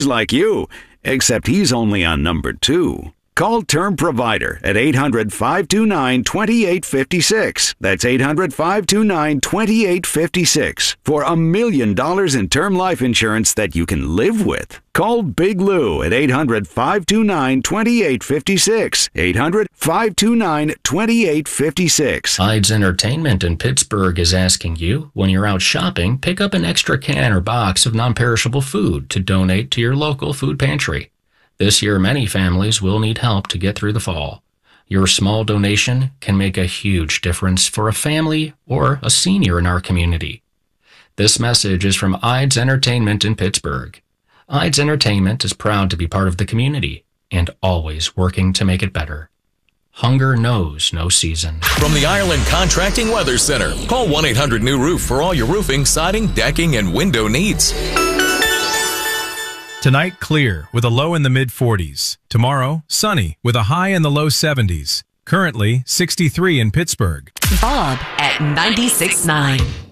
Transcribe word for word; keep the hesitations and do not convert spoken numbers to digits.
like you, except he's only on number two. Call Term Provider at eight hundred, five two nine, two eight five six. That's eight hundred, five two nine, two eight five six for a million dollars in term life insurance that you can live with. Call Big Lou at eight hundred, five two nine, two eight five six. eight hundred, five two nine, two eight five six. Ides Entertainment in Pittsburgh is asking you, when you're out shopping, pick up an extra can or box of non-perishable food to donate to your local food pantry. This year, many families will need help to get through the fall. Your small donation can make a huge difference for a family or a senior in our community. This message is from Ides Entertainment in Pittsburgh. Ides Entertainment is proud to be part of the community and always working to make it better. Hunger knows no season. From the Ireland Contracting Weather Center, call one eight hundred new roof for all your roofing, siding, decking, and window needs. Tonight, clear with a low in the mid forties. Tomorrow, sunny with a high in the low seventies. Currently, sixty-three in Pittsburgh. Bob at ninety-six point nine.